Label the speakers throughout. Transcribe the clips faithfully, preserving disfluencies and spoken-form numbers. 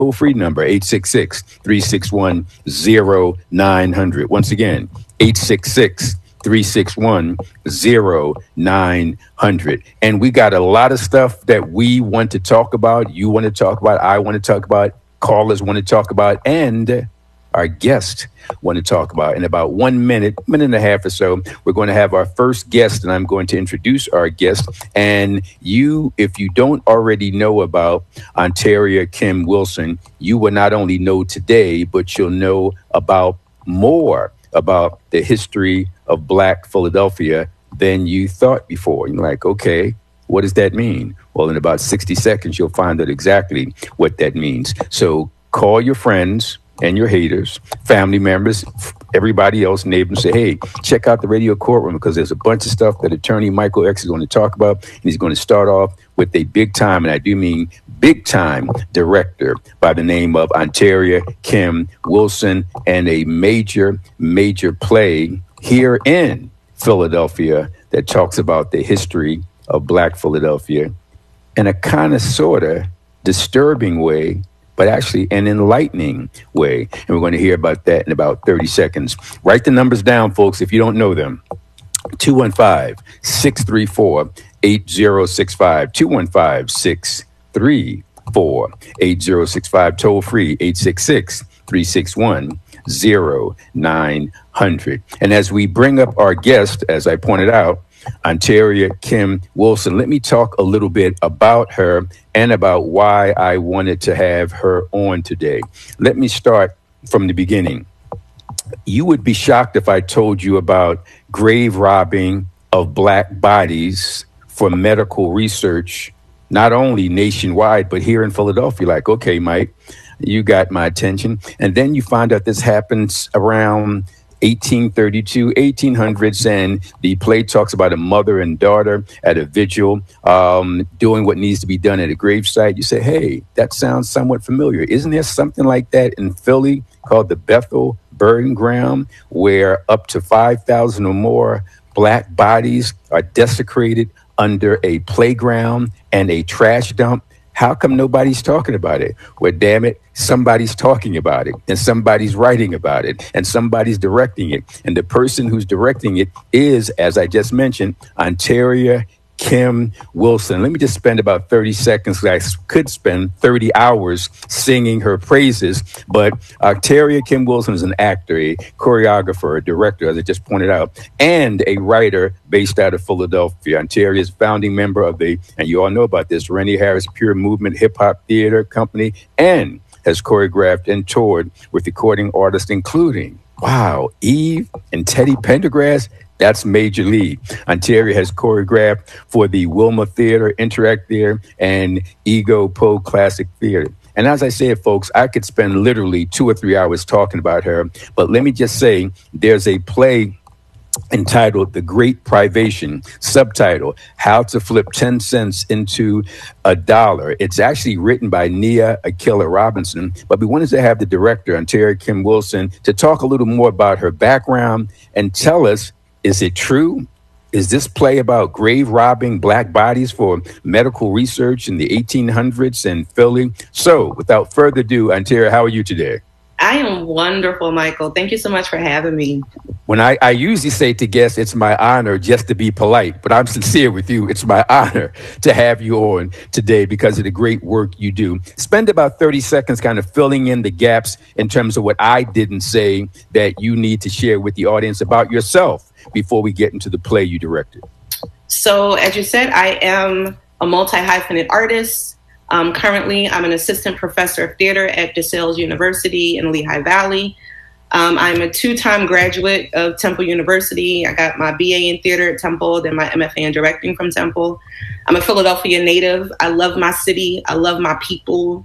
Speaker 1: toll-free number, eight six six, three six one, zero nine hundred. Once again, eight six six, three six one, zero nine hundred. And we got a lot of stuff that we want to talk about, you want to talk about, I want to talk about, callers want to talk about, and our guest want to talk about. In about one minute, minute and a half or so, we're going to have our first guest, and I'm going to introduce our guest. And you, if you don't already know about Ontaria Kim Wilson, you will not only know today, but you'll know about more about the history of Black Philadelphia than you thought before. You're like, okay, what does that mean? Well, in about sixty seconds, you'll find out exactly what that means. So call your friends and your haters, family members, everybody else, neighbors, say, hey, check out the Radio Courtroom, because there's a bunch of stuff that attorney Michael X is going to talk about. And he's going to start off with a big time, and I do mean big time, director by the name of Ontaria Kim Wilson, and a major, major play here in Philadelphia that talks about the history of Black Philadelphia in a kind of sort of disturbing way, but actually an enlightening way. And we're going to hear about that in about thirty seconds. Write the numbers down, folks, if you don't know them. two one five, six three four, eight zero six five. two one five, six three four, eight zero six five. Toll free, eight six six, three six one, zero nine hundred. And as we bring up our guest, as I pointed out, Ontaria Kim Wilson, let me talk a little bit about her and about why I wanted to have her on today. Let me start from the beginning. You would be shocked if I told you about grave robbing of Black bodies for medical research, not only nationwide, but here in Philadelphia. Like, okay, Mike, you got my attention. And then you find out this happens around eighteen thirty-two, eighteen hundreds, and the play talks about a mother and daughter at a vigil um, doing what needs to be done at a gravesite. You say, hey, that sounds somewhat familiar. Isn't there something like that in Philly called the Bethel Burying Ground, where up to five thousand or more Black bodies are desecrated under a playground and a trash dump? How come nobody's talking about it? Well, damn it, somebody's talking about it, and somebody's writing about it, and somebody's directing it. And the person who's directing it is, as I just mentioned, Ontaria Kim Wilson. Let me just spend about thirty seconds. I could spend thirty hours singing her praises, but Ontaria Kim Wilson is an actor, a choreographer, a director, as I just pointed out, and a writer based out of Philadelphia. Ontaria is a founding member of the, and you all know about this, Rennie Harris Pure Movement Hip Hop Theater Company, and has choreographed and toured with recording artists, including, wow, Eve and Teddy Pendergrass. That's Major League. Ontaria has choreographed for the Wilma Theater, Interact Theater, and Ego Poe Classic Theater. And as I said, folks, I could spend literally two or three hours talking about her. But let me just say, there's a play entitled The Great Privation, subtitle, How to Flip ten cents into a Dollar. It's actually written by Nia Akila Robinson, but we wanted to have the director, Ontaria Kim Wilson, to talk a little more about her background and tell us, is it true? Is this play about grave robbing Black bodies for medical research in the eighteen hundreds in Philly? So without further ado, Ontaria, how are you today?
Speaker 2: I am wonderful, Michael. Thank you so much for having me.
Speaker 1: When I, I usually say to guests, it's my honor just to be polite, but I'm sincere with you. It's my honor to have you on today because of the great work you do. Spend about thirty seconds kind of filling in the gaps in terms of what I didn't say that you need to share with the audience about yourself before we get into the play you directed.
Speaker 2: So as you said, I am a multi-hyphenate artist. Um, currently, I'm an assistant professor of theater at DeSales University in Lehigh Valley. Um, I'm a two-time graduate of Temple University. I got my B A in theater at Temple, then my M F A in directing from Temple. I'm a Philadelphia native. I love my city. I love my people.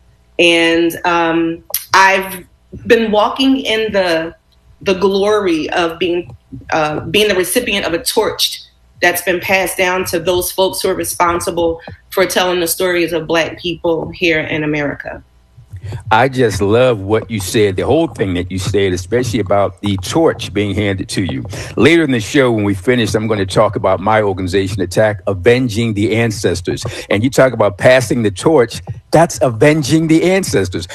Speaker 2: And um, I've been walking in the the glory of being uh, being the recipient of a torch that's been passed down to those folks who are responsible for telling the stories of Black people here in America.
Speaker 1: I just love what you said, the whole thing that you said, especially about the torch being handed to you. Later in the show, when we finish, I'm going to talk about my organization, Attack, Avenging the Ancestors. And you talk about passing the torch, that's avenging the ancestors.